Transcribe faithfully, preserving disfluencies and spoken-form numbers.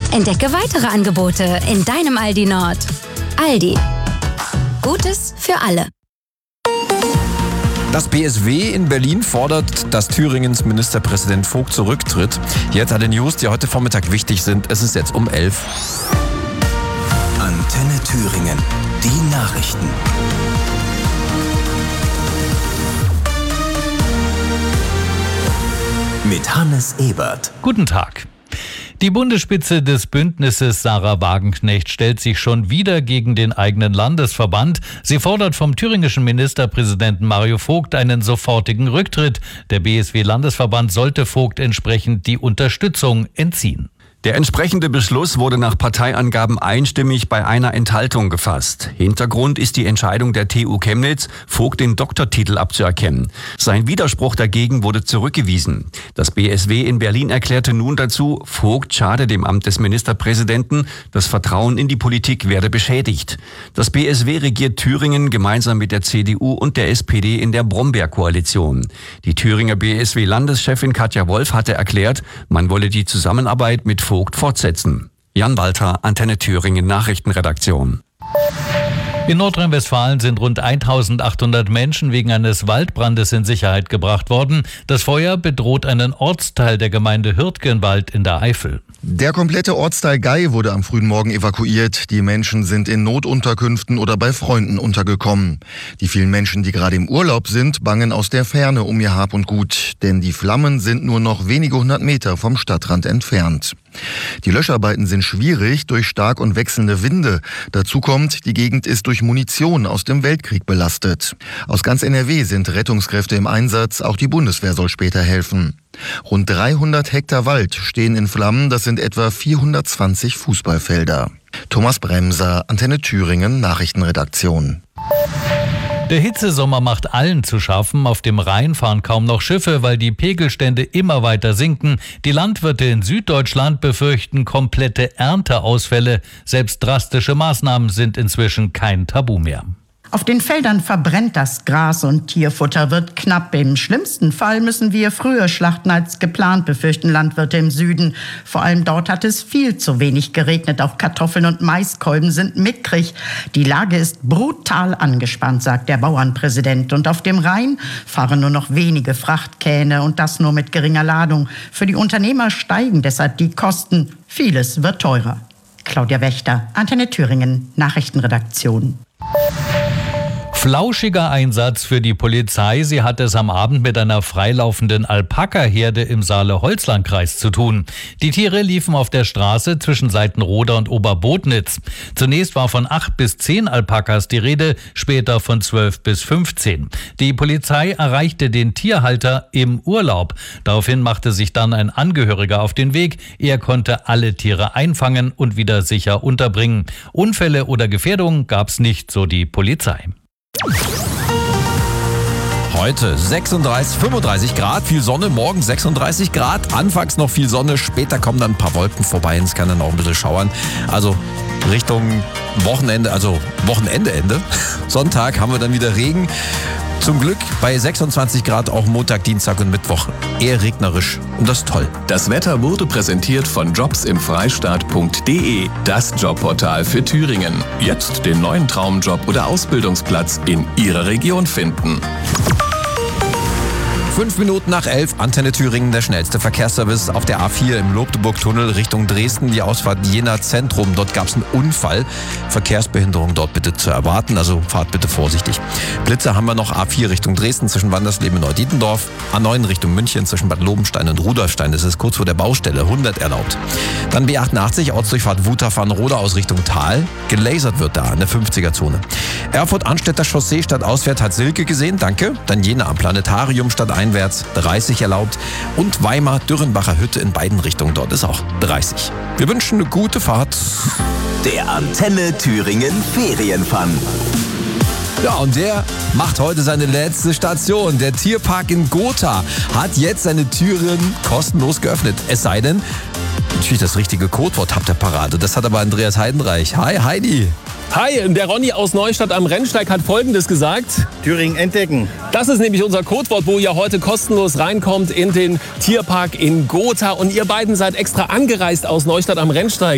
Entdecke weitere Angebote in deinem Aldi Nord. Aldi. Gutes für alle. Das B S W in Berlin fordert, dass Thüringens Ministerpräsident Vogt zurücktritt. Jetzt alle News, die heute Vormittag wichtig sind. Es ist jetzt um elf. Antenne Thüringen. Die Nachrichten. Mit Hannes Ebert. Guten Tag. Die Bundesspitze des Bündnisses Sarah Wagenknecht stellt sich schon wieder gegen den eigenen Landesverband. Sie fordert vom thüringischen Ministerpräsidenten Mario Vogt einen sofortigen Rücktritt. Der B S W-Landesverband sollte Vogt entsprechend die Unterstützung entziehen. Der entsprechende Beschluss wurde nach Parteiangaben einstimmig bei einer Enthaltung gefasst. Hintergrund ist die Entscheidung der T U Chemnitz, Vogt den Doktortitel abzuerkennen. Sein Widerspruch dagegen wurde zurückgewiesen. Das B S W in Berlin erklärte nun dazu, Vogt schade dem Amt des Ministerpräsidenten, das Vertrauen in die Politik werde beschädigt. Das B S W regiert Thüringen gemeinsam mit der C D U und der S P D in der Brombeer-Koalition. Die Thüringer B S W-Landeschefin Katja Wolf hatte erklärt, man wolle die Zusammenarbeit mit Vogt fortsetzen. Jan Walter, Antenne Thüringen Nachrichtenredaktion. In Nordrhein-Westfalen sind rund eintausendachthundert Menschen wegen eines Waldbrandes in Sicherheit gebracht worden. Das Feuer bedroht einen Ortsteil der Gemeinde Hürtgenwald in der Eifel. Der komplette Ortsteil Gei wurde am frühen Morgen evakuiert. Die Menschen sind in Notunterkünften oder bei Freunden untergekommen. Die vielen Menschen, die gerade im Urlaub sind, bangen aus der Ferne um ihr Hab und Gut. Denn die Flammen sind nur noch wenige hundert Meter vom Stadtrand entfernt. Die Löscharbeiten sind schwierig durch stark und wechselnde Winde. Dazu kommt, die Gegend ist durch Munition aus dem Weltkrieg belastet. Aus ganz N R W sind Rettungskräfte im Einsatz, auch die Bundeswehr soll später helfen. Rund dreihundert Hektar Wald stehen in Flammen, das sind etwa vierhundertzwanzig Fußballfelder. Thomas Bremser, Antenne Thüringen, Nachrichtenredaktion. Der Hitzesommer macht allen zu schaffen. Auf dem Rhein fahren kaum noch Schiffe, weil die Pegelstände immer weiter sinken. Die Landwirte in Süddeutschland befürchten komplette Ernteausfälle. Selbst drastische Maßnahmen sind inzwischen kein Tabu mehr. Auf den Feldern verbrennt das Gras und Tierfutter wird knapp. Im schlimmsten Fall müssen wir früher schlachten als geplant, befürchten Landwirte im Süden. Vor allem dort hat es viel zu wenig geregnet. Auch Kartoffeln und Maiskolben sind mickrig. Die Lage ist brutal angespannt, sagt der Bauernpräsident. Und auf dem Rhein fahren nur noch wenige Frachtkähne und das nur mit geringer Ladung. Für die Unternehmer steigen deshalb die Kosten. Vieles wird teurer. Claudia Wächter, Antenne Thüringen, Nachrichtenredaktion. Flauschiger Einsatz für die Polizei. Sie hat es am Abend mit einer freilaufenden Alpaka-Herde im Saale-Holzland-Kreis zu tun. Die Tiere liefen auf der Straße zwischen Seitenroda und Oberbotnitz. Zunächst war von acht bis zehn Alpakas die Rede, später von zwölf bis fünfzehn. Die Polizei erreichte den Tierhalter im Urlaub. Daraufhin machte sich dann ein Angehöriger auf den Weg. Er konnte alle Tiere einfangen und wieder sicher unterbringen. Unfälle oder Gefährdungen gab's nicht, so die Polizei. Heute sechsunddreißig, fünfunddreißig Grad, viel Sonne, morgen sechsunddreißig Grad, anfangs noch viel Sonne, später kommen dann ein paar Wolken vorbei und es kann dann auch ein bisschen schauern. Also Richtung Wochenende, also Wochenende, Ende. Sonntag haben wir dann wieder Regen. Zum Glück bei sechsundzwanzig Grad auch Montag, Dienstag und Mittwoch. Eher regnerisch und das ist toll. Das Wetter wurde präsentiert von jobs im freistaat punkt de, das Jobportal für Thüringen. Jetzt den neuen Traumjob oder Ausbildungsplatz in Ihrer Region finden. Fünf Minuten nach elf, Antenne Thüringen, der schnellste Verkehrsservice auf der A vier im Lobdeburg-Tunnel Richtung Dresden, die Ausfahrt Jena Zentrum. Dort gab es einen Unfall. Verkehrsbehinderung dort bitte zu erwarten, also fahrt bitte vorsichtig. Blitze haben wir noch A vier Richtung Dresden zwischen Wandersleben und Neudietendorf, A neun Richtung München zwischen Bad Lobenstein und Rudolfstein, das ist kurz vor der Baustelle, hundert erlaubt. Dann B achtundachtzig, Ortsdurchfahrt Wutach-Farnroda aus Richtung Tal, gelasert wird da in der fünfziger-Zone. Erfurt-Anstetter Chaussee statt auswärts hat Silke gesehen, danke. Dann Jena am Planetarium statt einwärts dreißig erlaubt und Weimar Dürrenbacher Hütte in beiden Richtungen, dort ist auch dreißig. Wir wünschen eine gute Fahrt. Der Antenne Thüringen Ferienfun. Ja, und der macht heute seine letzte Station. Der Tierpark in Gotha hat jetzt seine Türen kostenlos geöffnet. Es sei denn, natürlich das richtige Codewort habt ihr parat. Das hat aber Andreas Heidenreich. Hi Heidi. Hi, der Ronny aus Neustadt am Rennsteig hat Folgendes gesagt. Thüringen entdecken. Das ist nämlich unser Codewort, wo ihr heute kostenlos reinkommt in den Tierpark in Gotha. Und ihr beiden seid extra angereist aus Neustadt am Rennsteig.